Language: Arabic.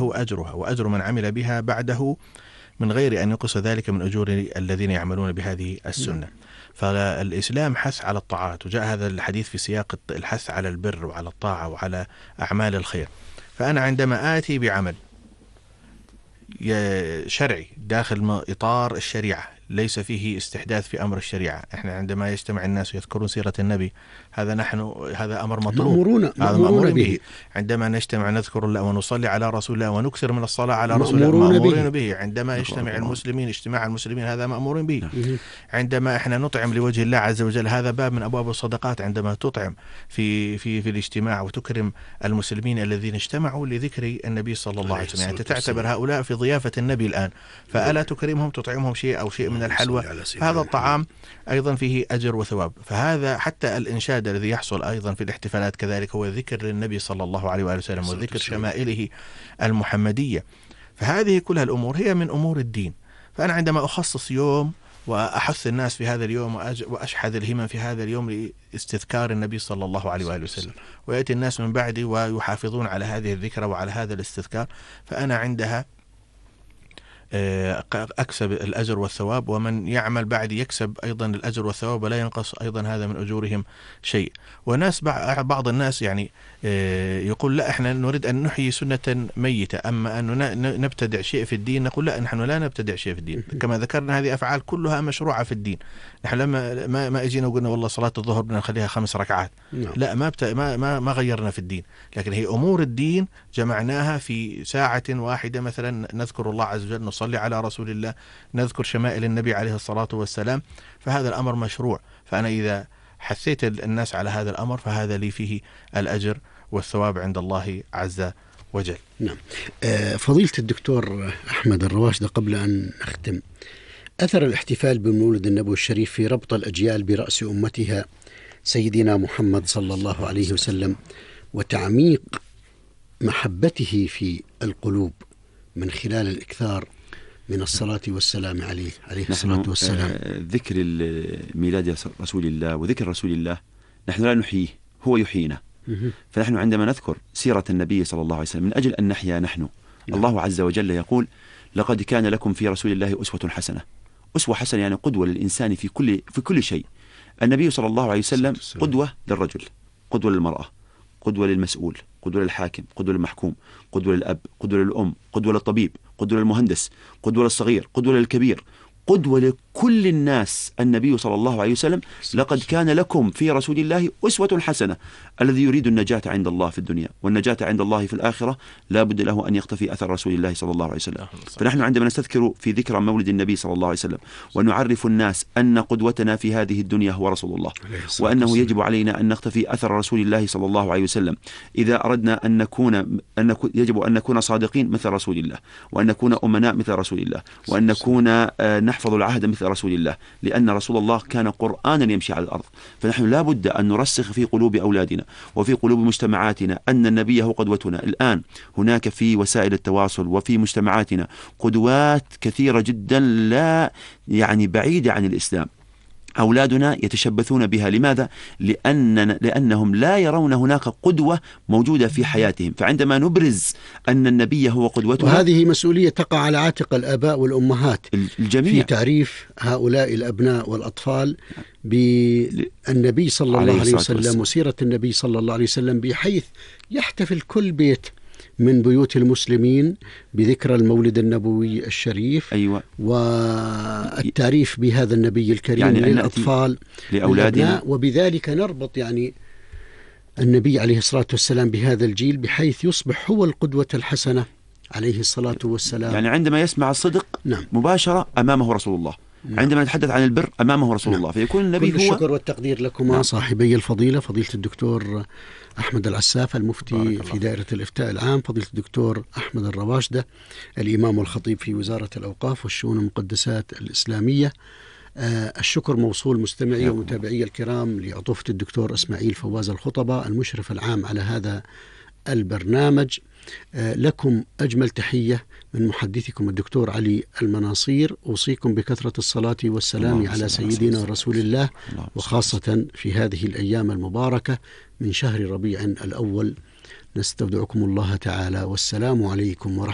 له أجرها وأجر من عمل بها بعده من غير أن ينقص ذلك من أجور الذين يعملون بهذه السنة. فالإسلام حث على الطاعات، وجاء هذا الحديث في سياق الحث على البر وعلى الطاعة وعلى أعمال الخير. فأنا عندما آتي بعمل شرعي داخل إطار الشريعة ليس فيه استحداث في أمر الشريعة، احنا عندما يجتمع الناس يذكرون سيرة النبي هذا أمر مطلوب، هذا مأمور به. عندما نجتمع نذكر الله ونصلي على رسول الله ونكثر من الصلاة على رسول الله مأمورين به. عندما يجتمع المسلمين اجتماع المسلمين هذا مأمور به. عندما احنا نطعم لوجه الله عز وجل هذا باب من أبواب الصدقات، عندما تطعم في الاجتماع وتكرم المسلمين الذين اجتمعوا لذكر النبي صلى الله عليه وسلم، يعني تعتبر هؤلاء في ضيافة النبي الآن، فألا تكرمهم تطعمهم شيء أو شيء من الحلوى؟ هذا الطعام أيضا فيه أجر وثواب. فهذا حتى الإنشاد الذي يحصل أيضا في الاحتفالات كذلك هو ذكر للنبي صلى الله عليه وآله وسلم وذكر شمائله المحمدية. فهذه كلها الأمور هي من أمور الدين. فأنا عندما أخصص يوم وأحث الناس في هذا اليوم وأشحذ الهمم في هذا اليوم لاستذكار النبي صلى الله عليه وآله وسلم، ويأتي الناس من بعدي ويحافظون على هذه الذكرى وعلى هذا الاستذكار، فأنا عندها أكسب الأجر والثواب، ومن يعمل بعدي يكسب أيضا الأجر والثواب ولا ينقص أيضا هذا من أجورهم شيء. وناس بعض الناس يعني يقول لا احنا نريد أن نحيي سنة ميتة، أما أن نبتدع شيء في الدين نقول لا، نحن لا نبتدع شيء في الدين. كما ذكرنا هذه أفعال كلها مشروعة في الدين. نحن لما ما اجينا وقلنا والله صلاة الظهر بدنا نخليها 5 ركعات، لا ما غيرنا في الدين، لكن هي أمور الدين جمعناها في ساعة واحدة. مثلا نذكر الله عز وجل، نصلي على رسول الله، نذكر شمائل النبي عليه الصلاة والسلام، فهذا الأمر مشروع. فأنا إذا حثيت الناس على هذا الأمر فهذا لي فيه الأجر والثواب عند الله عز وجل. نعم. فضيلة الدكتور أحمد الرواشدة، قبل أن نختم، أثر الاحتفال بمولد النبوي الشريف في ربط الأجيال برأس أمتها سيدنا محمد صلى الله عليه وسلم وتعميق محبته في القلوب من خلال الإكثار من الصلاة والسلام عليه الصلاة والسلام. ذكر ميلاد رسول الله وذكر رسول الله نحن لا نحييه، هو يحيينا. فنحن عندما نذكر سيرة النبي صلى الله عليه وسلم من أجل أن نحيا نحن. الله عز وجل يقول: لقد كان لكم في رسول الله أسوة حسنة. أسوة حسنة يعني قدوة للإنسان في كل شيء. النبي صلى الله عليه وسلم قدوة للرجل، قدوة للمرأة، قدوة للمسؤول، قدوة للحاكم، قدوة للمحكوم، قدوة للأب، قدوة للأم، قدوة للطبيب، قدوة للمهندس، قدوة للصغير، قدوة للكبير، قدوة لكل الناس. النبي صلى الله عليه وسلم: لقد كان لكم في رسول الله أسوة حسنة. الذي يريد النجاة عند الله في الدنيا والنجاة عند الله في الآخرة لا بد له أن يقتفي أثر رسول الله صلى الله عليه وسلم. فنحن عندما نستذكر في ذكرى مولد النبي صلى الله عليه وسلم ونعرف الناس أن قدوتنا في هذه الدنيا هو رسول الله، وأنه يجب علينا أن نقتفي أثر رسول الله صلى الله عليه وسلم. إذا أردنا أن يجب أن نكون صادقين مثل رسول الله، وأن نكون أمناء مثل رسول الله، وأن نكون نحفظ العهد مثل رسول الله، لأن رسول الله كان قرآنا يمشي على الأرض. فنحن لا بد أن نرسخ في قلوب أولادنا وفي قلوب مجتمعاتنا أن النبي هو قدوتنا. الآن هناك في وسائل التواصل وفي مجتمعاتنا قدوات كثيرة جدا لا يعني بعيدة عن الإسلام. أولادنا يتشبثون بها. لماذا؟ لأنهم لا يرون هناك قدوة موجودة في حياتهم. فعندما نبرز أن النبي هو قدوتنا، وهذه مسؤولية تقع على عاتق الآباء والأمهات الجميع في تعريف هؤلاء الأبناء والأطفال بالنبي صلى الله عليه وسلم وسيرة النبي صلى الله عليه وسلم، بحيث يحتفل كل بيت من بيوت المسلمين بذكرى المولد النبوي الشريف. أيوة. والتعريف بهذا النبي الكريم يعني للأطفال لأولادنا، وبذلك نربط يعني النبي عليه الصلاة والسلام بهذا الجيل بحيث يصبح هو القدوة الحسنة عليه الصلاة والسلام. يعني عندما يسمع الصدق مباشرة أمامه رسول الله، عندما نتحدث عن البر أمامه رسول الله، فيكون النبي كل الشكر والتقدير لكما صاحبي الفضيلة، فضيلة الدكتور أحمد العساف المفتي في دائرة الإفتاء العام، فضيلة الدكتور أحمد الرواشدة الإمام والخطيب في وزارة الأوقاف والشؤون المقدسات الإسلامية. الشكر موصول مستمعي ومتابعي الكرام لعطوفة الدكتور إسماعيل فواز الخطبة المشرف العام على هذا البرنامج. لكم أجمل تحية من محدثكم الدكتور علي المناصير. أوصيكم بكثرة الصلاة والسلام على سيدنا رسول الله، وخاصة في هذه الأيام المباركة من شهر ربيع الأول. نستودعكم الله تعالى، والسلام عليكم ورحمة